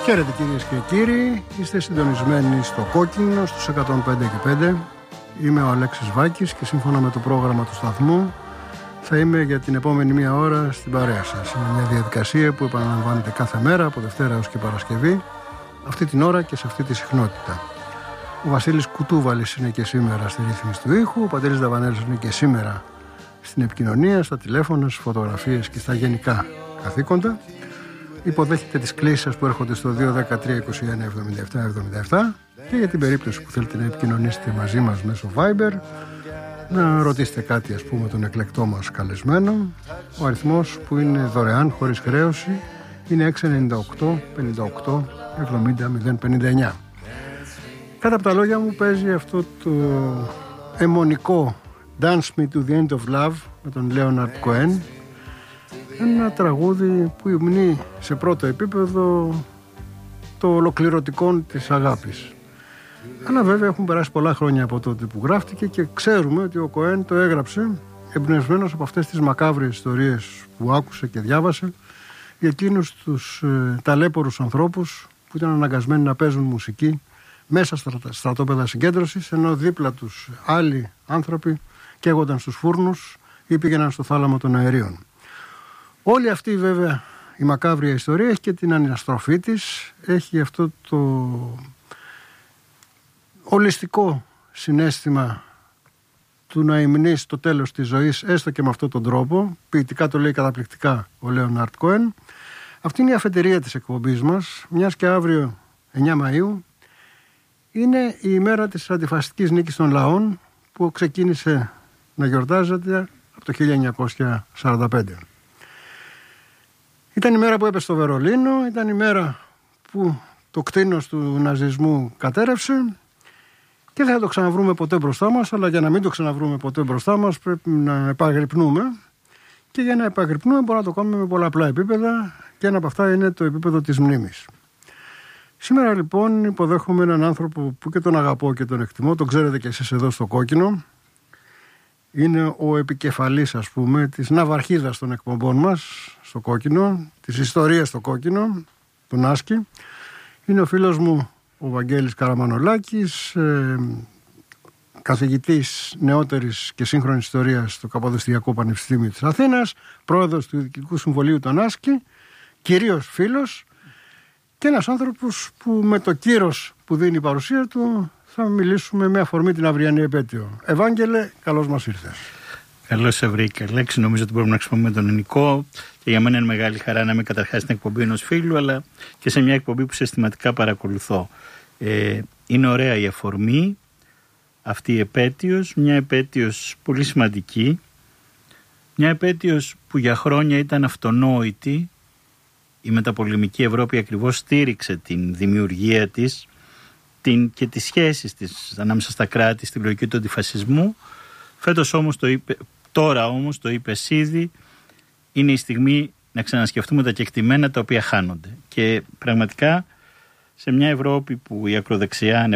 Χαίρετε κυρίες και κύριοι, είστε συντονισμένοι στο Κόκκινο στους 105,5. Είμαι ο Αλέξης Βάκης και σύμφωνα με το πρόγραμμα του σταθμού θα είμαι για την επόμενη μία ώρα στην παρέα σας. Είναι μια διαδικασία που επαναλαμβάνεται κάθε μέρα από Δευτέρα έως και Παρασκευή, αυτή την ώρα και σε αυτή τη συχνότητα. Ο Βασίλης Κουτούβαλης είναι και σήμερα στη ρύθμιση του ήχου, ο Παντελής Δαβανέλης είναι και σήμερα στην επικοινωνία, στα τηλέφωνα, στις φωτογραφίες και στα γενικά καθήκοντα. Υποδέχεται τις κλήσεις σας που έρχονται στο 213-21-77-77 και για την περίπτωση που θέλετε να επικοινωνήσετε μαζί μας μέσω Viber, να ρωτήσετε κάτι ας πούμε τον εκλεκτό μας καλεσμένο. Ο αριθμός που είναι δωρεάν χωρίς χρέωση είναι 698 58 70 059. Κάτω από τα λόγια μου παίζει αυτό το αιμονικό Dance Me to the End of Love με τον Leonard Cohen, ένα τραγούδι που υμνεί σε πρώτο επίπεδο το ολοκληρωτικό της αγάπης. Αλλά βέβαια έχουν περάσει πολλά χρόνια από τότε που γράφτηκε και ξέρουμε ότι ο Κοέν το έγραψε εμπνευσμένος από αυτές τις μακάβριες ιστορίες που άκουσε και διάβασε για εκείνους τους ταλέπορους ανθρώπους που ήταν αναγκασμένοι να παίζουν μουσική μέσα στα στρατόπεδα συγκέντρωσης, ενώ δίπλα τους άλλοι άνθρωποι καίγονταν στους φούρνους ή πήγαιναν στο θάλαμο των αερίων. Όλη αυτή βέβαια η μακάβρια ιστορία έχει και την αναστροφή της, έχει αυτό το ολιστικό συναίσθημα του να υμνείς το τέλος της ζωής έστω και με αυτόν τον τρόπο. Ποιητικά το λέει καταπληκτικά ο Λέοναρντ Κοέν. Αυτή είναι η αφετηρία της εκπομπής μας, μιας και αύριο 9 Μαΐου είναι η ημέρα της αντιφασιστικής νίκης των λαών που ξεκίνησε να γιορτάζεται από το 1945. Ήταν η μέρα που έπεσε στο Βερολίνο, ήταν η μέρα που το κτήνος του ναζισμού κατέρευσε και δεν θα το ξαναβρούμε ποτέ μπροστά μας, αλλά για να μην το ξαναβρούμε ποτέ μπροστά μας πρέπει να επαγρυπνούμε και για να επαγρυπνούμε μπορούμε να το κάνουμε με πολλαπλά επίπεδα και ένα από αυτά είναι το επίπεδο της μνήμης. Σήμερα λοιπόν υποδέχομαι έναν άνθρωπο που και τον αγαπώ και τον εκτιμώ, τον ξέρετε και εσείς εδώ στο Κόκκινο. Είναι ο επικεφαλής ας πούμε της ναυαρχίδας των εκπομπών μας στο Κόκκινο, της ιστορίας στο Κόκκινο, τον Άσκη. Είναι ο φίλος μου ο Βαγγέλης Καραμανολάκης, καθηγητής νεότερης και σύγχρονης ιστορίας στο Καποδιστριακό Πανεπιστήμιο της Αθήνας, πρόεδρος του Διοικητικού Συμβουλίου των Άσκη, κυρίως φίλος και ένας άνθρωπος που με το κύρος που δίνει η παρουσία του θα μιλήσουμε με αφορμή την αυριανή επέτειο. Ευάγγελε, καλώς μας ήρθες. Καλώς σε βρήκα, Λέξη. Νομίζω ότι μπορούμε να χρησιμοποιούμε τον ελληνικό και για μένα είναι μεγάλη χαρά να είμαι καταρχάς στην εκπομπή ενός φίλου, αλλά και σε μια εκπομπή που συστηματικά παρακολουθώ. Είναι ωραία η αφορμή, αυτή η επέτειος, μια επέτειος πολύ σημαντική, μια επέτειος που για χρόνια ήταν αυτονόητη. Η μεταπολεμική Ευρώπη ακριβώς στήριξε την δημιουργία της και τις σχέσεις της ανάμεσα στα κράτη στη λογική του αντιφασισμού. Φέτος όμως τώρα όμως το είπες ήδη, είναι η στιγμή να ξανασκεφτούμε τα κεκτημένα τα οποία χάνονται. Και πραγματικά σε μια Ευρώπη που η ακροδεξιά